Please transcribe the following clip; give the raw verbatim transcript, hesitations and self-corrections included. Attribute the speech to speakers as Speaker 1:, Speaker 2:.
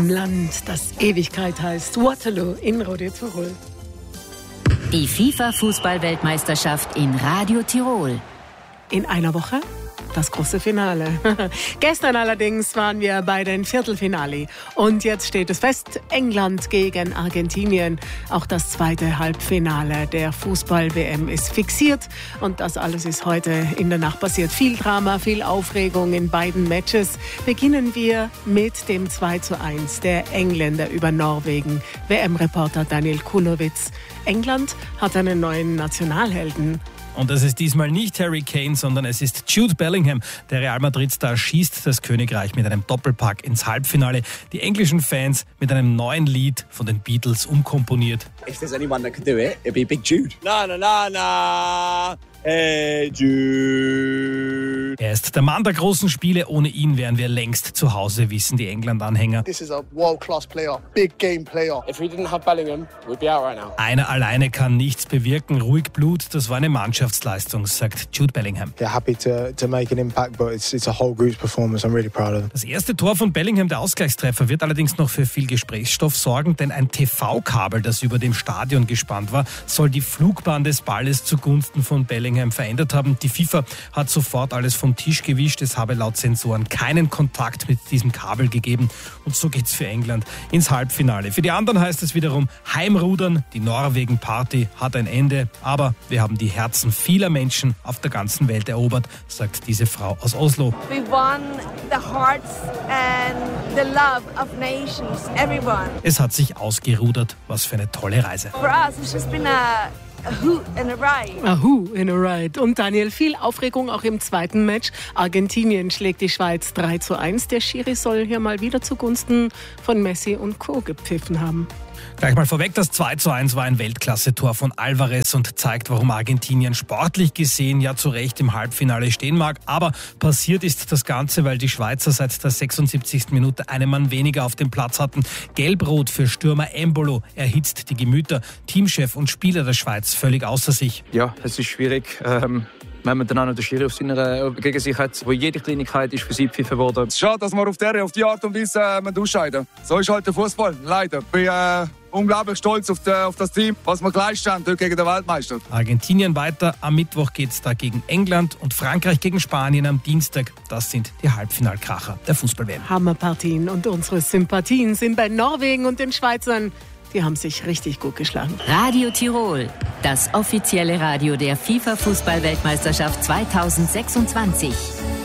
Speaker 1: Im Land, das Ewigkeit heißt, Waterloo in Radio Tirol.
Speaker 2: Die FIFA-Fußball-Weltmeisterschaft in Radio Tirol.
Speaker 1: In einer Woche das große Finale. Gestern allerdings waren wir bei den Viertelfinale. Und jetzt steht es fest, England gegen Argentinien. Auch das zweite Halbfinale der Fußball-W M ist fixiert. Und das alles ist heute in der Nacht passiert. Viel Drama, viel Aufregung in beiden Matches. Beginnen wir mit dem zwei zu eins der Engländer über Norwegen. W M-Reporter Daniel Kulowitz. England hat einen neuen Nationalhelden.
Speaker 3: Und das ist diesmal nicht Harry Kane, sondern es ist Jude Bellingham. Der Real Madrid-Star schießt das Königreich mit einem Doppelpack ins Halbfinale. Die englischen Fans mit einem neuen Lied von den Beatles umkomponiert.
Speaker 4: If there's anyone that could do it, it'd be Big Jude.
Speaker 5: Na, na, na, na. Hey Jude.
Speaker 3: Er ist der Mann der großen Spiele. Ohne ihn wären wir längst zu Hause, wissen die England-Anhänger.
Speaker 6: This is a world-class player, big game player.
Speaker 5: If we didn't have Bellingham, we'd be out right now.
Speaker 3: Einer alleine kann nichts bewirken. Ruhig Blut, das war eine Mannschaftsleistung, sagt Jude Bellingham.
Speaker 7: They're happy to, to make an impact, but it's, it's a whole group's performance. I'm really proud of them.
Speaker 3: Das erste Tor von Bellingham, der Ausgleichstreffer, wird allerdings noch für viel Gesprächsstoff sorgen, denn ein T V-Kabel, das über dem Stadion gespannt war, soll die Flugbahn des Balles zugunsten von Bellingham verändert haben. Die FIFA hat sofort alles vom Tisch gewischt. Es habe laut Sensoren keinen Kontakt mit diesem Kabel gegeben. Und so geht's für England ins Halbfinale. Für die anderen heißt es wiederum Heimrudern. Die Norwegen-Party hat ein Ende. Aber wir haben die Herzen vieler Menschen auf der ganzen Welt erobert, sagt diese Frau aus Oslo.
Speaker 8: We won the hearts and the love of nations, everyone.
Speaker 3: Es hat sich ausgerudert. Was für eine tolle Reise.
Speaker 8: For us, it's just been a A who in a ride.
Speaker 1: A who in a ride. Und Daniel, viel Aufregung auch im zweiten Match. Argentinien schlägt die Schweiz drei zu eins. Der Schiri soll hier mal wieder zugunsten von Messi und Co. gepfiffen haben.
Speaker 3: Gleich mal vorweg, das zwei zu eins war ein Weltklasse-Tor von Alvarez und zeigt, warum Argentinien sportlich gesehen ja zu Recht im Halbfinale stehen mag. Aber passiert ist das Ganze, weil die Schweizer seit der sechsundsiebzigsten Minute einen Mann weniger auf dem Platz hatten. Gelb-Rot für Stürmer Embolo erhitzt die Gemüter. Teamchef und Spieler der Schweiz völlig außer sich.
Speaker 9: Ja, es ist schwierig. Ähm Wenn man dann auch noch den Schiri auf seiner, gegen sich hat, wo jede Kleinigkeit ist für sie gepfiffen worden.
Speaker 10: Es ist schade, dass wir auf, der, auf die Art und Weise äh, ausscheiden. So ist halt der Fußball, leider. Ich bin äh, unglaublich stolz auf, der, auf das Team, was wir geleistet haben gegen den Weltmeister.
Speaker 3: Argentinien weiter. Am Mittwoch geht es da gegen England und Frankreich gegen Spanien am Dienstag. Das sind die Halbfinalkracher der Fußball-W M.
Speaker 1: Hammerpartien und unsere Sympathien sind bei Norwegen und den Schweizern. Die haben sich richtig gut geschlagen.
Speaker 2: Radio Tirol, das offizielle Radio der FIFA-Fußball-Weltmeisterschaft zweitausendsechsundzwanzig.